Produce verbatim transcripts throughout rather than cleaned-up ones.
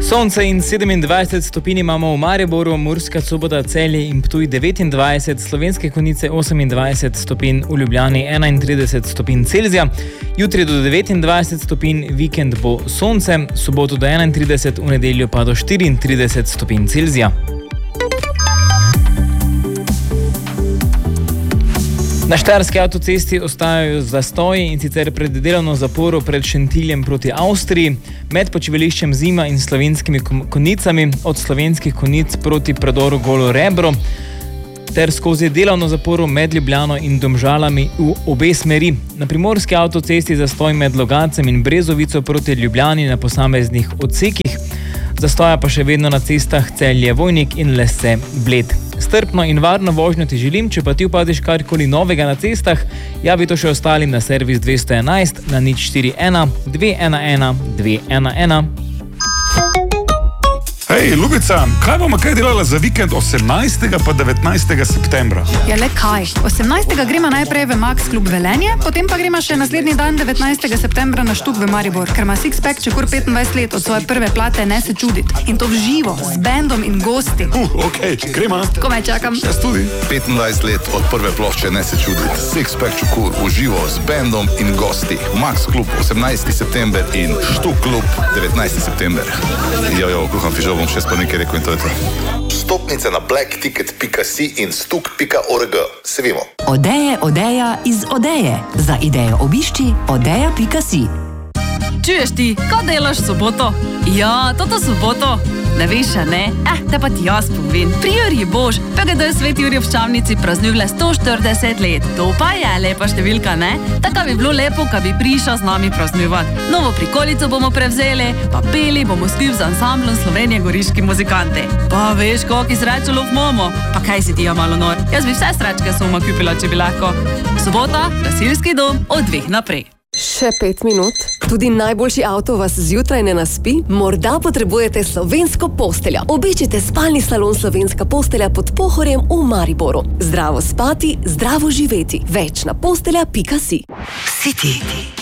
Sonce in sedemindvajset stopinj imamo v Mariboru, Murska Sobota, Celje in Ptuj devetindvajset, Slovenske Konjice osemindvajset stopinj, v Ljubljani enaintrideset stopinj Celzija. Jutri do devetindvajset stopinj, vikend bo sonce, soboto do enaintrideset, v nedeljo pa do štiriintrideset stopinj Celzija. Na štajerski avtocesti ostajajo zastoji in sicer pred delovno zaporo pred Šentiljem proti Avstriji, med počivališčem Zima in Slovenskimi Konjicami, od Slovenskih Konjic proti predoru Golo Rebro, ter skozi delovno zaporo med Ljubljano in Domžalami v obe smeri. Na primorski avtocesti zastoj med Logacem in Brezovico proti Ljubljani na posameznih odsekih, zastoja pa še vedno na cestah Celje Vojnik in Lese Bled. Strpno in varno vožnjo ti želim, če pa ti upadiš karkoli novega na cestah, javi to še ostalim na servis dvesto enajst na nič štiri ena dve ena ena dve ena ena. Hej, Ljubica, kaj bomo kaj delala za vikend osemnajstega pa devetnajstega septembra? Ja, le kaj? osemnajstega gremo najprej v Max klub Velenje, potem pa gremo še naslednji dan devetnajstega septembra na Štuk v Maribor, ker ima Sixpack Čekur petindvajset let od svoje prve plate Ne se čudit. In to v živo, z bendom in gosti. Uh, okej, okay, gremo. Komaj čakam. Jaz tudi. petindvajset let od prve plošče Ne se čudit. Sixpack Čekur v živo, z bendom in gosti. Max klub osemnajstega september in Štuk klub devetnajstega september. Jo, jo, kuham fižol. Bom še pa nekaj rekel in to je to. Stopnice na black ticket pika si in stuk pika org. Se vimo. Odeje, odeja iz Odeje. Za idejo obišči odeja pika si. Čuješ ti, kaj delaš soboto? Ja, toto soboto. Ne veš, a ne? Eh, te pa ti jaz povem. Pri Jurji Bož, P G D Sveti Jurji v Ščavnici praznuje sto štirideset let. To pa je lepa številka, ne? Taka bi bilo lepo, ka bi prišel z nami praznujevati. Novo prikolico bomo prevzeli, pa peli bomo skriv z ansamblom Slovenije Goriški muzikanti. Pa veš, koliko srečalo v momo? Pa kaj si ti ja malo nor? Jaz bi vse srečke soma kupila, če bi lahko. Sobota, gasilski dom, od dveh naprej. Še pet minut. Tudi najboljši avto vas zjutraj ne naspi? Morda potrebujete slovensko posteljo. Obiščite spalni salon Slovenska postelja pod Pohorjem v Mariboru. Zdravo spati, zdravo živeti. Več na postelja pika si. City.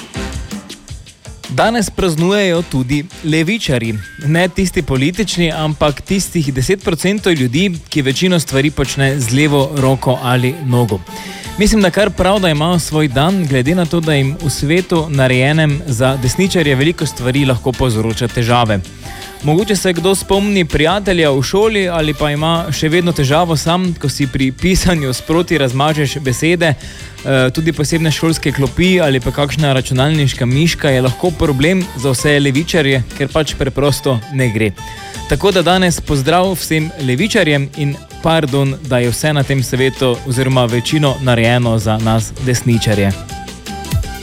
Danes praznujejo tudi levičarji. Ne tisti politični, ampak tistih deset procentov ljudi, ki večino stvari počne z levo roko ali nogo. Mislim, da kar prav, da imajo svoj dan, glede na to, da jim v svetu narejenem za desničarje veliko stvari lahko povzroča težave. Mogoče se kdo spomni prijatelja v šoli ali pa ima še vedno težavo sam, ko si pri pisanju sproti razmažeš besede, tudi posebne šolske klopi ali pa kakšna računalniška miška je lahko problem za vse levičarje, ker pač preprosto ne gre. Tako da danes pozdrav vsem levičarjem in pardon, da je vse na tem svetu oziroma večino narejeno za nas desničarje.